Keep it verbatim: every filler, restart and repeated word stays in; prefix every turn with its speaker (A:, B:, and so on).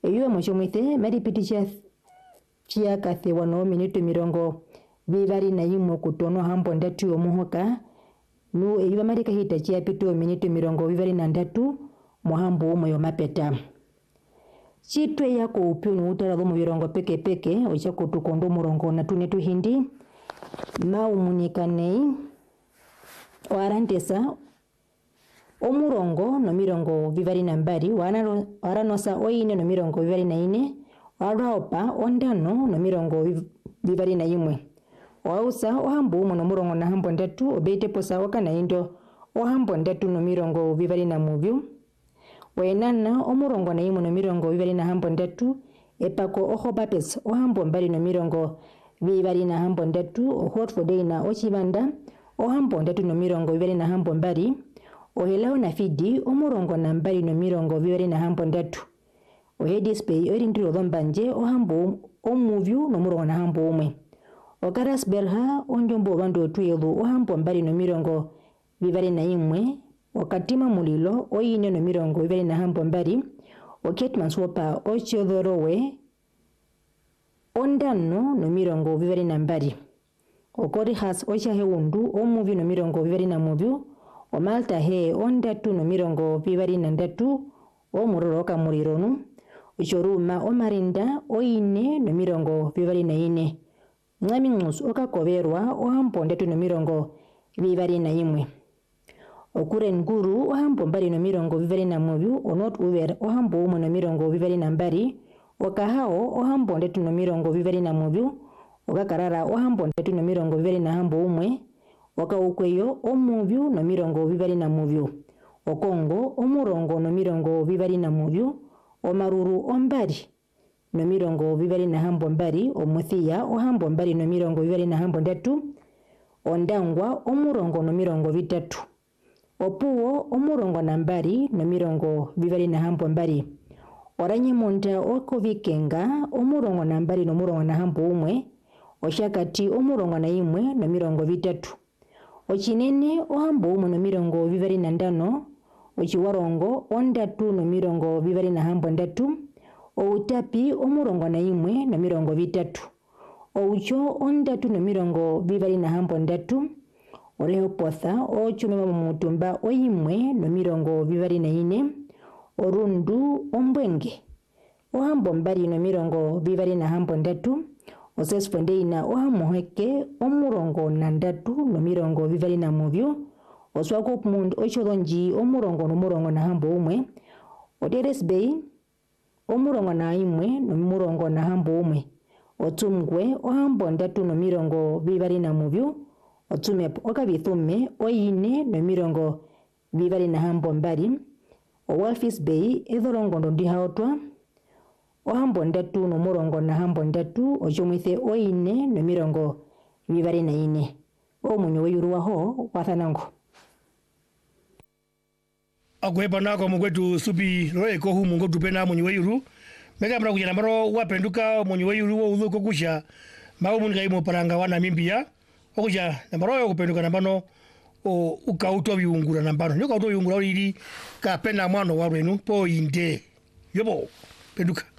A: Eyo moshomwite maripitisha chia kathe wano minuto mirongo vivari na yimo kutono hambo ndatu yomuhoka nu eyo marika hita chia pito minuto mirongo vivari na ndatu mohambo umo yomapeta. Chitwe yako upinu utara dhumu virongo peke peke ocha kutukondo murongo na tunetu hindi maumunikanei warantesa omurongo no mirongo vivari na mbari waranosa oine no mirongo vivari na ine waraopa ondano no mirongo vivari na imwe wausa ohambo umo no murongo na hambo ndatu obeite posa wakana indo ohambo ndatu no mirongo vivari na muvyu wenana omurongo na imwe no mirongo vivari na hambo ndatu epako oho bapes ohambo mbari no mirongo vivari na hambo ndatu ohotfode na ochibanda ohambo ndatu no mirongo vivari na hambo mbari ohilao na fidi omurongo na mbari no mirongo vivari na hambo ndatu ohedispei orindiro dhombanje ohambo omuvyu no murongo na hambo umwe okaras berha onjombo bandu otuyelu ohambo mbari no mirongo vivari na imwe okatima mulilo oine no mirongo vivari na hambo mbari oketmanswopa ochiodhorowe ondano no mirongo vivari na mbari okorihas ochaheundu omuvyu no mirongo vivari na muvyu omalta he ondatu no mirongo vivari na ndatu omuroroka murironu uchoruma omarinda oine no mirongo vivari na ine ngamingus okakoverwa ohambo ndatu no mirongo vivari na imwe okuren guru ohambo mbari no mirongo vivari na muvyu onot uver ohambo umo no mirongo vivari na mbari okahao ohambo ndatu no mirongo vivari na muvyu okakarara ohambo ndatu no mirongo vivari na hambo umwe okaukweyo omuvyu no mirongo vivari na muvyu okongo omurongo no mirongo vivari na muvyu omaruru ombari no mirongo vivari na hambo mbari omuthia ohambo mbari no mirongo vivari na hambo ndatu ondangwa omurongo no mirongo vitatu opuwo omurongo na mbari no mirongo vivari na hambo mbari oranyemonda okovikenga omurongo na mbari no murongo na hambo umwe oshakati omurongo na imwe no mirongo vitatu ochinene ohambo umwe no mirongo vivari na ndano ochiwarongo ondatu no mirongo vivari na hambo ndatu outapi omurongo na imwe no mirongo vitatu oucho ondatu no mirongo vivari na hambo ndatu orehopotha ochumema mumutumba oimwe no mirongo vivari na ine orundu ombwenge ohambo mbari no mirongo vivari na hambo ndatu osesfondeina ohamuheke omurongo na ndatu no mirongo vivari na muvyu oswako mundu ochodonji omurongo no murongo na hambo umwe oteresbei omurongo na imwe no murongo na hambo umwe otumgwe ohambo ndatu no mirongo vivari na muvyu otumepo okabithume oine no mirongo vivari na hambo mbari owalfis bay edhorongo ndi haotwa ohambo ndatu no murongo na hambo ndatu ochomwithe oine no mirongo vivari na ine omunyo weyuruwaho wathanango
B: agweba nako mugwetu subi roeko hu mungo tupena munyo weyuru mega mra kujana maro wapenduka munyo weyuru wo udhuko kusha mau munga imo paranga wana mimbia okuja nambaro yo kupenduka nambano o ukauto biungura nambano nyo kauto biungura iri ka pena mwana wa renu po inde yobo penduka